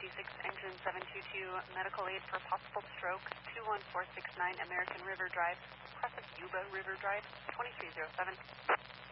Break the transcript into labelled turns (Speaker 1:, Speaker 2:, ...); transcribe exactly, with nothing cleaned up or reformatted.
Speaker 1: two six, engine seven two two, medical aid for possible stroke, two one four six nine American River Drive, Crescent Yuba River Drive, twenty-three oh seven.